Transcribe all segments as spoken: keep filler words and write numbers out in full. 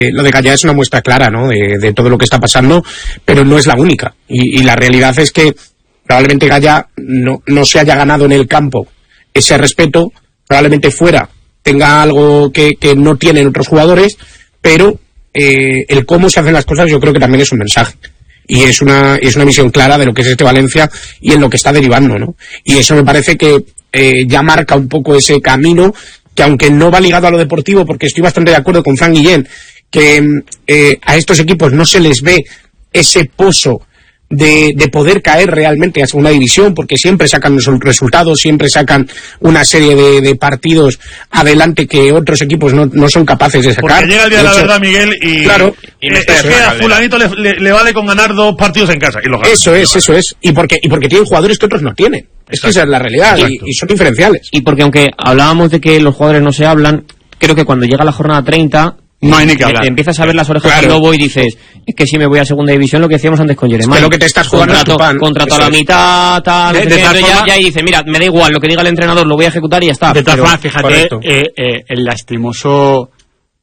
Lo de Gallá es una muestra clara, ¿no? De, de todo lo que está pasando, pero no es la única. Y, y la realidad es que probablemente Gallá no, no se haya ganado en el campo ese respeto, probablemente fuera tenga algo que, que no tienen otros jugadores, pero eh, el cómo se hacen las cosas yo creo que también es un mensaje. Y es una, es una visión clara de lo que es este Valencia y en lo que está derivando, ¿no? Y eso me parece que eh, ya marca un poco ese camino, que aunque no va ligado a lo deportivo, porque estoy bastante de acuerdo con Fran Guillén, que eh, a estos equipos no se les ve ese pozo de, de poder caer realmente a segunda división, porque siempre sacan los resultados, siempre sacan una serie de, de partidos adelante que otros equipos no, no son capaces de sacar. Porque llega el día de, de la hecho, verdad, Miguel, y, claro, y es que a fulanito le, le, le vale con ganar dos partidos en casa. Y lo gana, eso es, eso es. Y porque, y porque tienen jugadores que otros no tienen. Exacto. Es que esa es la realidad, y, y son diferenciales. Y porque aunque hablábamos de que los jugadores no se hablan, creo que cuando llega la jornada treinta... No hay ni que hablar. Te empiezas a ver las orejas claro. del lobo y dices, es que si me voy a segunda división, lo que decíamos antes con Jeremai. Es lo que te estás jugando contrato, es tu pan. Contrato a la mitad, tal, de, de ya, forma, ya y dice, mira, me da igual, lo que diga el entrenador lo voy a ejecutar y ya está. De todas Pero, formas, fíjate, eh, eh, el lastimoso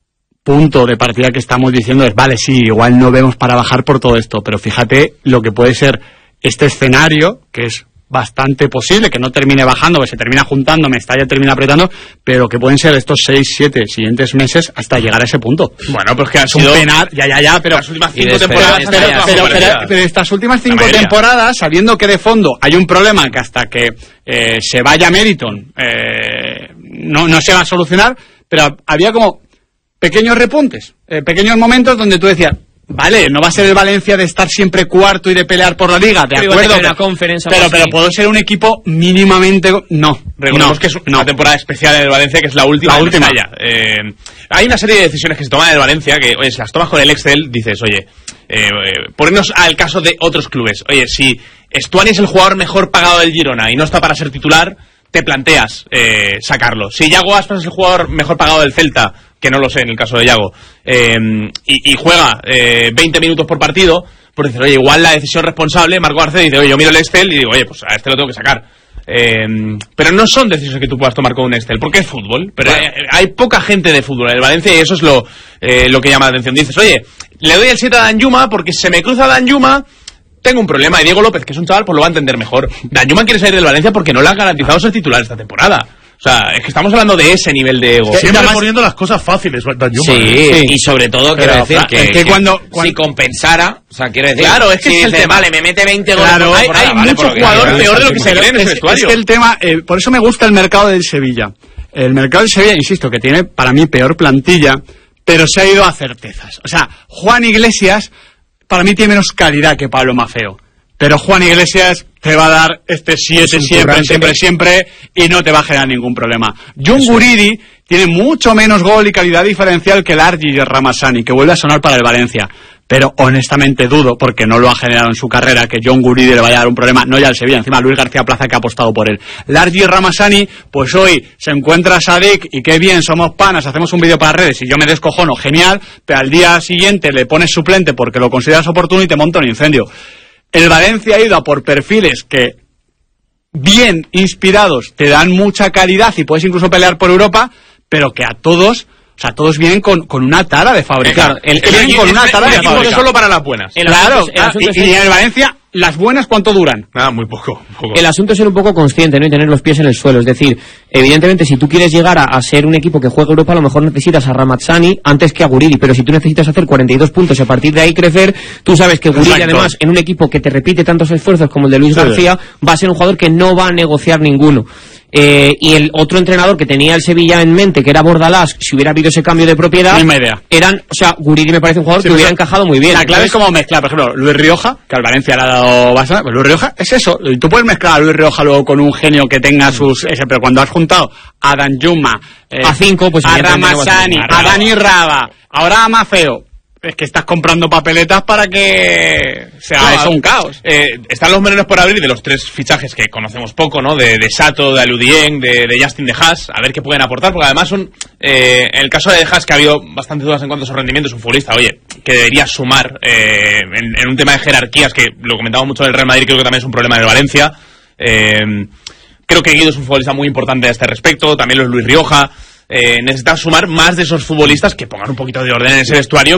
punto de partida que estamos diciendo es, vale, sí, igual no vemos para bajar por todo esto, pero fíjate lo que puede ser este escenario, que es bastante posible, que no termine bajando, que se termina juntando, Mestalla termina apretando, pero que pueden ser estos seis, siete siguientes meses hasta llegar a ese punto. Bueno, pues que ha es un sido penar, ya, ya, ya, pero las últimas cinco temporadas, pero, pero, pero, pero, pero estas últimas cinco temporadas, sabiendo que de fondo hay un problema que hasta que eh, se vaya Meriton eh, no, no se va a solucionar, pero había como pequeños repuntes, eh, pequeños momentos donde tú decías, vale, no va a ser el Valencia de estar siempre cuarto y de pelear por la liga, de pero acuerdo, pero, pero, pero puedo ser un equipo mínimamente... No, recordemos no, que es una no. temporada especial en el Valencia, que es la última. La última. Eh, hay una serie de decisiones que se toman en el Valencia, que oye, si las tomas con el Excel, dices, oye, eh, eh, ponernos al caso de otros clubes. Oye, si Estuani es el jugador mejor pagado del Girona y no está para ser titular, te planteas eh, sacarlo. Si Yago Aspas es el jugador mejor pagado del Celta, que no lo sé en el caso de Yago, eh, y, y juega eh, veinte minutos por partido, pues dices, oye, igual la decisión responsable, Marco Garcés dice, oye, yo miro el Excel y digo, oye, pues a este lo tengo que sacar. Eh, pero no son decisiones que tú puedas tomar con un Excel, porque es fútbol. Pero bueno, hay, hay poca gente de fútbol en el Valencia y eso es lo, eh, lo que llama la atención. Dices, oye, le doy el siete a Danjuma porque se me cruza Danjuma, tengo un problema. Y Diego López, que es un chaval, pues lo va a entender mejor. Danjuma quiere salir del Valencia porque no le ha garantizado ser titular esta temporada. O sea, es que estamos hablando de ese nivel de ego. Siempre más poniendo las cosas fáciles, Danjuma. Sí, ¿eh? sí, y sobre todo, pero, quiero decir que, es que que cuando, cuando si compensara, o sea, quiero decir, claro, es que si es el dice, tema. vale, me mete veinte goles, Claro, por hay, temporada, hay vale, mucho por lo que jugador hay, peor de lo que se cree en ese es, vestuario. es que el tema, eh, por eso me gusta el mercado del Sevilla. El mercado del Sevilla, insisto, que tiene para mí peor plantilla, pero se ha ido a certezas. O sea, Juan Iglesias para mí tiene menos calidad que Pablo Maffeo. Pero Juan Iglesias te va a dar este siete siempre, siempre, siempre, y no te va a generar ningún problema. John Guridi tiene mucho menos gol y calidad diferencial que el Argi Ramasani, que vuelve a sonar para el Valencia. Pero honestamente dudo, porque no lo ha generado en su carrera, que John Guridi le vaya a dar un problema, no ya al Sevilla, encima Luis García Plaza que ha apostado por él. Largi Ramasani, pues hoy se encuentra a Sadik y qué bien, somos panas, hacemos un vídeo para redes y yo me descojono, genial, pero al día siguiente le pones suplente porque lo consideras oportuno y te monta un incendio. El Valencia ha ido a por perfiles que, bien inspirados, te dan mucha calidad y puedes incluso pelear por Europa, pero que a todos... O sea, todos vienen con, con una tara de fabricar. El, que vienen con una tara de fabricar. Solo para las buenas. El claro, asunto, el asunto y, y en el Valencia, ¿las buenas cuánto duran? Nada, muy poco, poco. El asunto es ser un poco consciente, ¿no? Y tener los pies en el suelo. Es decir, evidentemente, si tú quieres llegar a, a ser un equipo que juegue Europa, a lo mejor necesitas a Ramazzani antes que a Guridi. Pero si tú necesitas hacer cuarenta y dos puntos y a partir de ahí crecer, tú sabes que Guridi, Exacto. además, en un equipo que te repite tantos esfuerzos como el de Luis Sí. García, va a ser un jugador que no va a negociar ninguno. Eh, y el otro entrenador que tenía el Sevilla en mente, que era Bordalás, si hubiera habido ese cambio de propiedad, Misma idea. eran, o sea, Guridi me parece un jugador Sí, que pues hubiera encajado muy bien. La clave Entonces, es como mezclar, por ejemplo, Luis Rioja, que al Valencia le ha dado bastante, pues Luis Rioja es eso. Y tú puedes mezclar a Luis Rioja luego con un genio que tenga sus... ese, pero cuando has juntado a Danjuma, eh, a cinco, pues a evidentemente no vas a Ramasani, tener a Dani Raba, ahora a Maffeo, es que estás comprando papeletas para que sea No, eso un caos. Eh, están los melones por abrir de los tres fichajes que conocemos poco, ¿no? De, de Sato, de Aludien, de, de Justin de Haas, a ver qué pueden aportar, porque además son, eh, en el caso de Haas, que ha habido bastantes dudas en cuanto a su rendimiento, es un futbolista, oye, que debería sumar eh, en, en un tema de jerarquías, que lo comentamos mucho del Real Madrid, creo que también es un problema del Valencia. Eh, creo que Guido es un futbolista muy importante a este respecto, también los Luis Rioja. eh, necesita sumar más de esos futbolistas que pongan un poquito de orden en ese vestuario